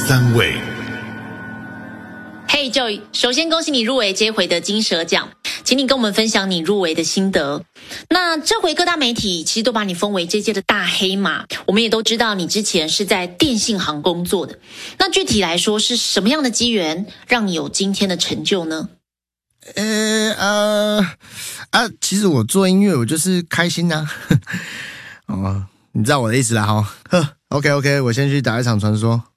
3位。 嘿、Joy， 首先恭喜你入围这回的金蛇奖，请你跟我们分享你入围的心得。那这回各大媒体其实都把你封为这届的大黑马，我们也都知道你之前是在电信行工作的。那具体来说是什么样的机缘让你有今天的成就呢？ 其实我做音乐我就是开心啊。哦，你知道我的意思啦哈。OK， 我先去打一场传说。